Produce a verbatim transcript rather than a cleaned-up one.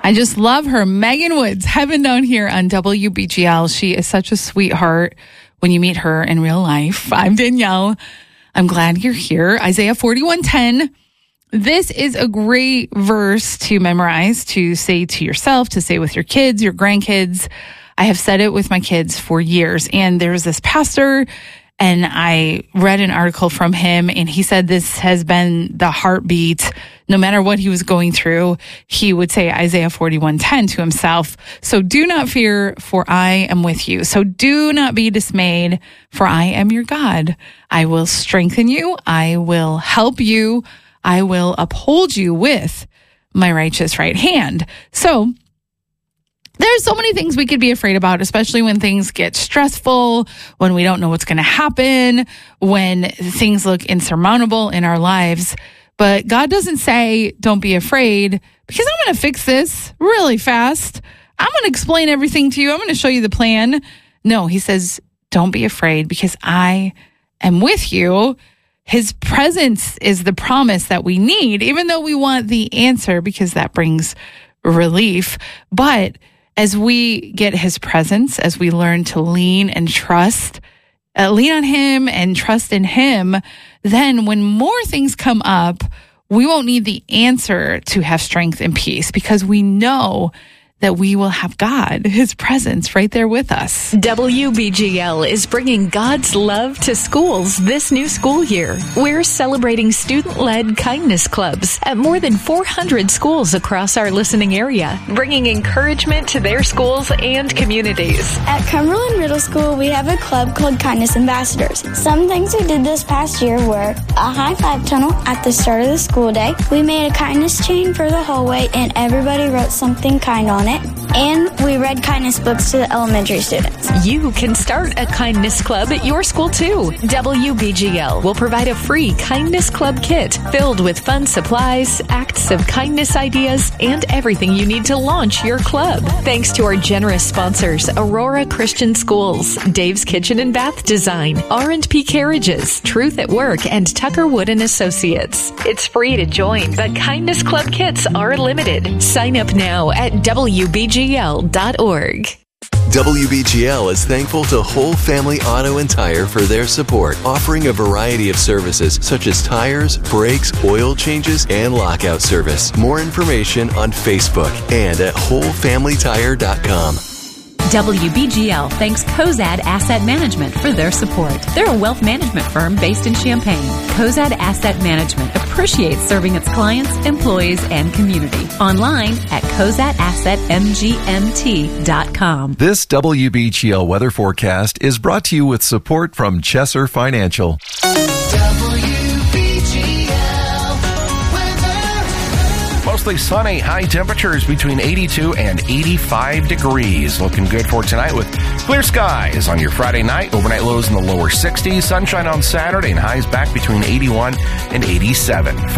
I just love her. Megan Woods, heaven down here on W B G L. She is such a sweetheart when you meet her in real life. I'm Danielle. I'm glad you're here. Isaiah forty-one ten. This is a great verse to memorize, to say to yourself, to say with your kids, your grandkids. I have said it with my kids for years. And there's this pastor, and I read an article from him, and he said this has been the heartbeat. No matter what he was going through, he would say Isaiah forty-one ten to himself. So do not fear, for I am with you. So do not be dismayed, for I am your God. I will strengthen you. I will help you. I will uphold you with my righteous right hand. So there's so many things we could be afraid about, especially when things get stressful, when we don't know what's going to happen, when things look insurmountable in our lives. But God doesn't say, don't be afraid, because I'm going to fix this really fast. I'm going to explain everything to you. I'm going to show you the plan. No, he says, don't be afraid, because I am with you. His presence is the promise that we need, even though we want the answer, because that brings relief. But as we get his presence, as we learn to lean and trust, uh, lean on him and trust in him, then when more things come up, we won't need the answer to have strength and peace, because we know that we will have God, his presence right there with us. W B G L is bringing God's love to schools this new school year. We're celebrating student-led kindness clubs at more than four hundred schools across our listening area, bringing encouragement to their schools and communities. At Cumberland Middle School, we have a club called Kindness Ambassadors. Some things we did this past year were a high-five tunnel at the start of the school day. We made a kindness chain for the hallway, and everybody wrote something kind on it. And we read kindness books to the elementary students. You can start a kindness club at your school too. W B G L will provide a free kindness club kit filled with fun supplies, acts of kindness ideas, and everything you need to launch your club. Thanks to our generous sponsors, Aurora Christian Schools, Dave's Kitchen and Bath Design, R and P Carriages, Truth at Work, and Tucker Wood and Associates. It's free to join, but kindness club kits are limited. Sign up now at W B G L dot org. W B G L is thankful to Whole Family Auto and Tire for their support, offering a variety of services such as tires, brakes, oil changes, and lockout service. More information on Facebook and at whole family tire dot com. W B G L thanks Cozad Asset Management for their support. They're a wealth management firm based in Champaign. Cozad Asset Management appreciates serving its clients, employees, and community. Online at cozad asset m g m t dot com. This W B G L weather forecast is brought to you with support from Chesser Financial. Mostly sunny, high temperatures between eighty-two and eighty-five degrees. Looking good for tonight with clear skies on your Friday night. Overnight lows in the lower sixties. Sunshine on Saturday and highs back between eighty-one and eighty-seven.